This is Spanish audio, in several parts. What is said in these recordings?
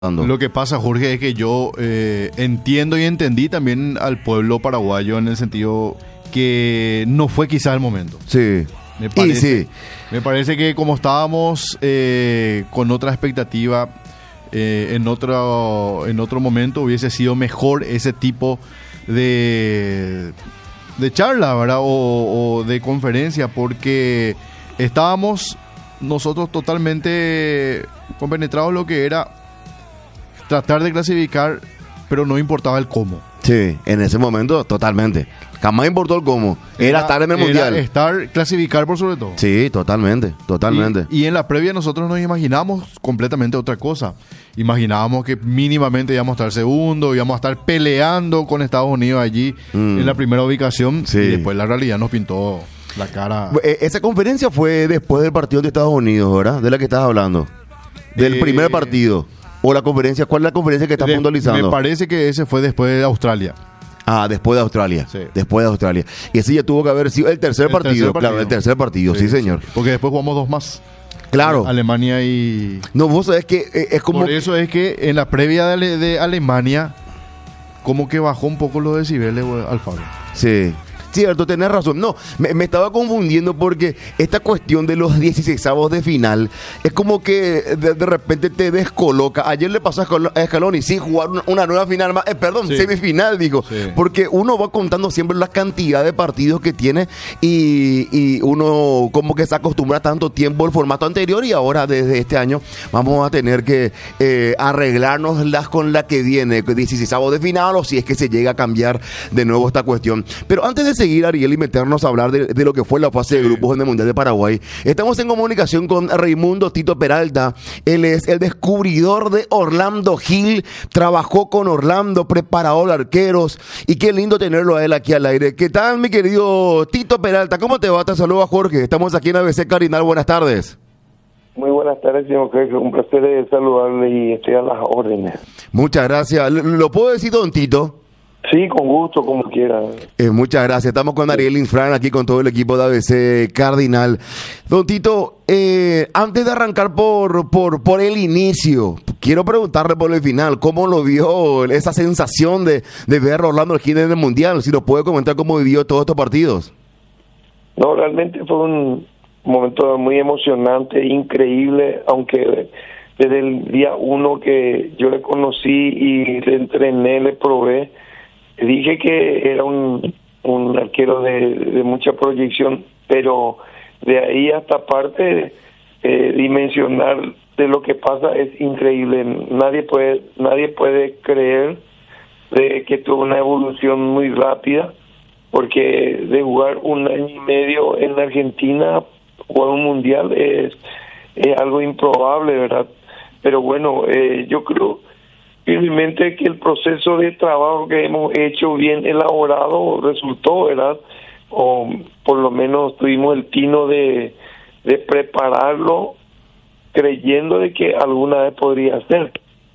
Lo que pasa, Jorge, es que yo entiendo y entendí también al pueblo paraguayo en el sentido que no fue quizás el momento. Sí. Me parece que como estábamos con otra expectativa, en otro momento hubiese sido mejor ese tipo de charla, ¿verdad? O de conferencia, porque estábamos nosotros totalmente compenetrados en lo que era tratar de clasificar, pero no importaba el cómo. Sí, en ese momento totalmente. Jamás importó el cómo. Era estar en el mundial. Clasificar por sobre todo. Sí, totalmente. Y en la previa nosotros nos imaginábamos completamente otra cosa. Imaginábamos que mínimamente íbamos a estar segundo, íbamos a estar peleando con Estados Unidos allí en la primera ubicación. Sí. Y después la realidad nos pintó la cara. Esa conferencia fue después del partido de Estados Unidos, ¿verdad? De la que estás hablando. Del primer partido. O la conferencia, ¿cuál es la conferencia que estás puntualizando? Me parece que ese fue después de Australia. Ah, después de Australia. Sí. Después de Australia. Y ese ya tuvo que haber sido el tercer partido. Claro, el tercer partido, sí, señor. Porque después jugamos dos más. Claro. Alemania y... No, vos sabés que es como... Por eso es que en la previa de Alemania, como que bajó un poco los decibeles, Alfaro. Sí. Cierto, tenés razón. No, me estaba confundiendo porque esta cuestión de los 16avos de final es como que de repente te descoloca. Ayer le pasó a Scaloni, sí, jugar una nueva final más, semifinal, digo. Sí. Porque uno va contando siempre la cantidad de partidos que tiene y uno como que se acostumbra tanto tiempo al formato anterior y ahora desde este año vamos a tener que arreglárnoslas con la que viene, 16avos de final o si es que se llega a cambiar de nuevo esta cuestión. Pero antes de seguir, Ariel, y meternos a hablar de lo que fue la fase de grupos en el Mundial de Paraguay, estamos en comunicación con Raimundo Tito Peralta. Él es el descubridor de Orlando Gil, trabajó con Orlando, preparador de arqueros, y qué lindo tenerlo a él aquí al aire. ¿Qué tal, mi querido Tito Peralta? ¿Cómo te va? Te saluda Jorge, estamos aquí en ABC Cardinal, buenas tardes. Muy buenas tardes, señor Jorge, un placer saludarle y estoy a las órdenes. Muchas gracias. ¿Lo puedo decir, don Tito? Sí, con gusto, como quiera. Muchas gracias. Estamos con Ariel Infran aquí con todo el equipo de ABC Cardinal. Don Tito, antes de arrancar por el inicio, quiero preguntarle por el final, ¿cómo lo vio esa sensación de ver a Orlando Gil en el Mundial? Si nos puede comentar cómo vivió todos estos partidos. No, realmente fue un momento muy emocionante, increíble, aunque desde el día 1 que yo le conocí y le entrené, le probé, dije que era un arquero de mucha proyección, pero de ahí hasta aparte dimensionar de lo que pasa es increíble. Nadie puede creer de que tuvo una evolución muy rápida, porque de jugar un año y medio en Argentina, jugar un mundial es algo improbable, ¿verdad? Pero bueno, yo creo firmemente que el proceso de trabajo que hemos hecho bien elaborado resultó, ¿verdad? O por lo menos tuvimos el tino de prepararlo creyendo de que alguna vez podría ser.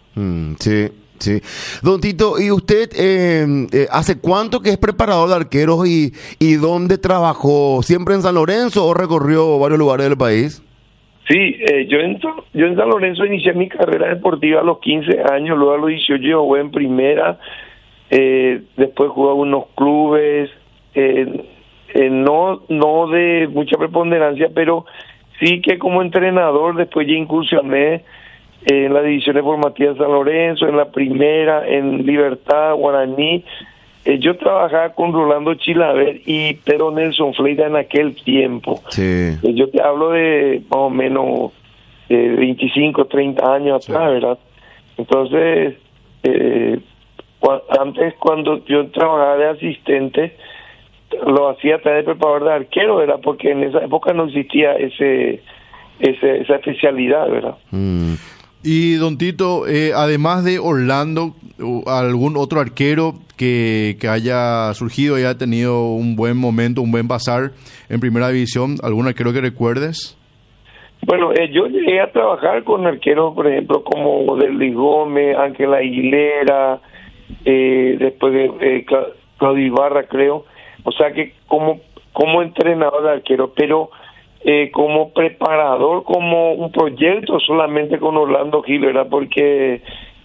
Sí. Sí. Don Tito, ¿y usted hace cuánto que es preparador de arqueros y dónde trabajó? ¿Siempre en San Lorenzo o recorrió varios lugares del país? Sí, yo en San Lorenzo inicié mi carrera deportiva a los 15 años, luego a los 18 jugué en primera, después jugué a unos clubes, no de mucha preponderancia, pero sí que como entrenador después ya incursioné en la división formativa de San Lorenzo, en la primera, en Libertad, Guaraní. Yo trabajaba con Rolando Chilaver y Pedro Nelson Fleita en aquel tiempo. Sí. Yo te hablo de más o menos 25, 30 años atrás, ¿verdad? Entonces, antes cuando yo trabajaba de asistente, lo hacía a través de preparador de arquero, ¿verdad? Porque en esa época no existía esa especialidad, ¿verdad? Y don Tito, además de Orlando, ¿algún otro arquero que haya surgido y haya tenido un buen momento, un buen pasar en primera división? ¿Algún arquero que recuerdes? Bueno, yo llegué a trabajar con arqueros, por ejemplo, como Delvis Gómez, Ángel Aguilera, después de Claudio Ibarra, creo. O sea que como entrenador de arquero, pero como preparador, como un proyecto solamente con Orlando Gil, ¿verdad? Porque